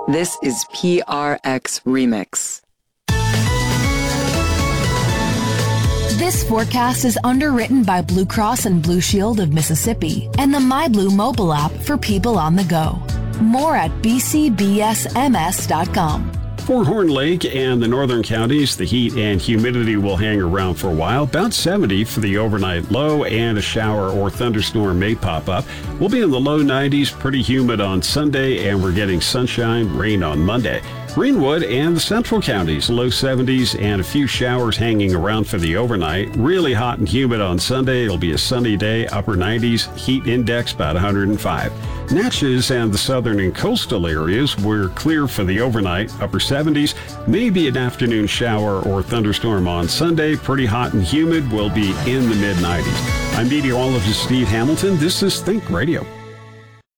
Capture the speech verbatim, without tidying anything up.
This is P R X Remix. This forecast is underwritten by Blue Cross and Blue Shield of Mississippi and the MyBlue mobile app for people on the go. More at b c b s m s dot com. For Horn Lake and the northern counties, the heat and humidity will hang around for a while. About seventy for the overnight low, and a shower or thunderstorm may pop up. We'll be in the low nineties, pretty humid on Sunday, and we're getting sunshine, rain on Monday. Greenwood and the central counties, low seventies and a few showers hanging around for the overnight. Really hot and humid on Sunday. It'll be a sunny day, upper nineties, heat index about one hundred five. Natchez and the southern and coastal areas, we're clear for the overnight, upper seventies. Maybe an afternoon shower or thunderstorm on Sunday. Pretty hot and humid. We'll be in the mid nineties. I'm meteorologist Steve Hamilton. This is Think Radio.